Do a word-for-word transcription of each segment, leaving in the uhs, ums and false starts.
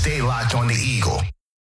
Stay locked on the Eagle.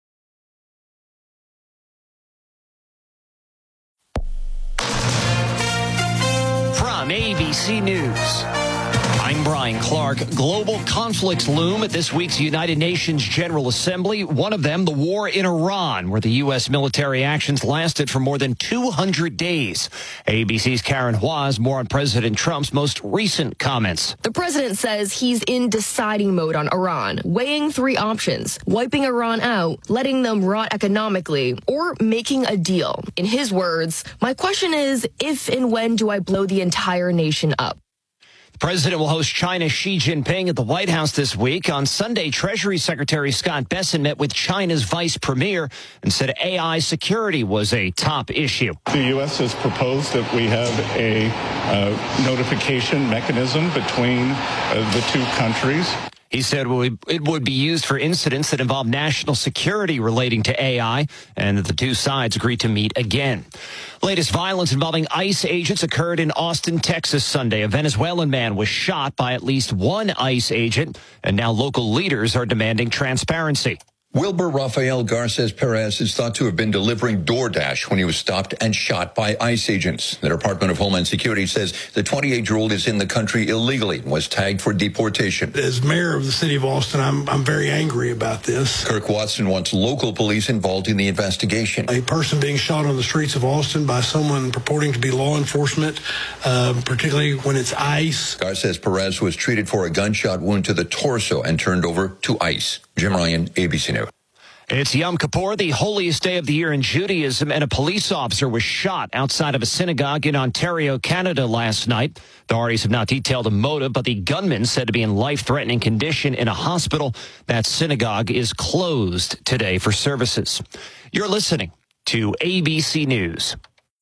From A B C News, I'm Brian Clark. Global conflicts loom at this week's United Nations General Assembly. One of them, the war in Iran, where the U S military actions lasted for more than two hundred days. A B C's Karen Hua has more on President Trump's most recent comments. The president says he's in deciding mode on Iran, weighing three options: wiping Iran out, letting them rot economically, or making a deal. In his words, "My question is, if and when do I blow the entire nation up?" The president will host China's Xi Jinping at the White House this week. On Sunday, Treasury Secretary Scott Bessent met with China's vice premier and said A I security was a top issue. The U S has proposed that we have a uh, notification mechanism between uh, the two countries. He said it would be used for incidents that involve national security relating to A I, and that the two sides agreed to meet again. Latest violence involving ICE agents occurred in Austin, Texas Sunday. A Venezuelan man was shot by at least one ICE agent, and now local leaders are demanding transparency. Wilbur Rafael Garces Perez is thought to have been delivering DoorDash when he was stopped and shot by ICE agents. The Department of Homeland Security says the twenty-eight-year-old is in the country illegally and was tagged for deportation. As mayor of the city of Austin, I'm, I'm very angry about this. Kirk Watson wants local police involved in the investigation. A person being shot on the streets of Austin by someone purporting to be law enforcement, uh, particularly when it's ICE. Garces Perez was treated for a gunshot wound to the torso and turned over to ICE. Jim Ryan, A B C News. It's Yom Kippur, the holiest day of the year in Judaism, and a police officer was shot outside of a synagogue in Ontario, Canada last night. Authorities have not detailed a motive, but the gunman said to be in life-threatening condition in a hospital. That synagogue is closed today for services. You're listening to A B C News.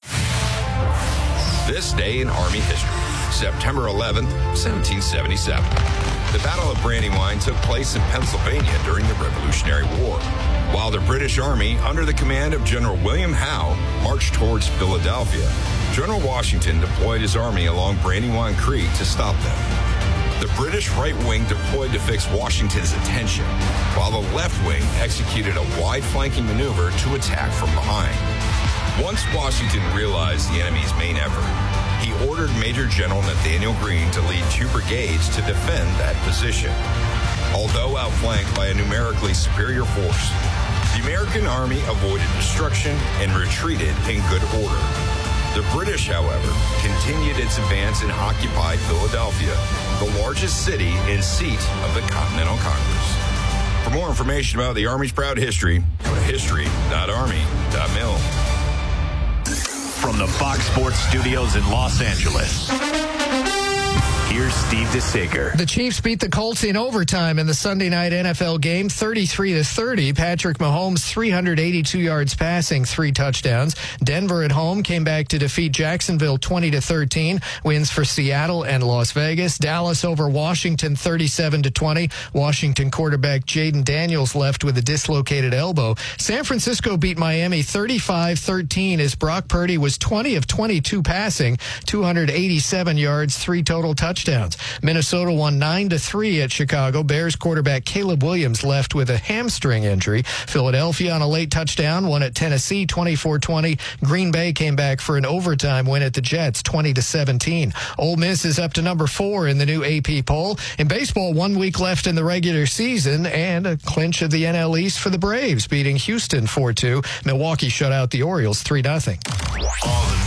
This day in Army history, September eleventh, seventeen seventy-seven. The Battle of Brandywine took place in Pennsylvania during the Revolutionary War, while the British Army, under the command of General William Howe, marched towards Philadelphia. General Washington deployed his army along Brandywine Creek to stop them. The British right wing deployed to fix Washington's attention, while the left wing executed a wide flanking maneuver to attack from behind. Once Washington realized the enemy's main effort, he ordered Major General Nathaniel Greene to lead two brigades to defend that position. Although outflanked by a numerically superior force, the American army avoided destruction and retreated in good order. The British, however, continued its advance and occupied Philadelphia, the largest city and seat of the Continental Congress. For more information about the Army's proud history, go to history dot army dot mil. From the Fox Sports Studios in Los Angeles, here's Steve DeSager. The Chiefs beat the Colts in overtime in the Sunday night N F L game, thirty-three to thirty. Patrick Mahomes, three hundred eighty-two yards passing, three touchdowns. Denver at home came back to defeat Jacksonville twenty to thirteen. Wins for Seattle and Las Vegas. Dallas over Washington, thirty-seven to twenty. Washington quarterback Jaden Daniels left with a dislocated elbow. San Francisco beat Miami thirty-five thirteen as Brock Purdy was twenty of twenty-two passing, two hundred eighty-seven yards, three total touchdowns. Minnesota won nine to three at Chicago. Bears quarterback Caleb Williams left with a hamstring injury. Philadelphia on a late touchdown won at Tennessee twenty-four twenty. Green Bay came back for an overtime win at the Jets twenty to seventeen. Ole Miss is up to number four in the new A P poll. In baseball, one week left in the regular season and a clinch of the N L East for the Braves, beating Houston four two. Milwaukee shut out the Orioles three nothing. All the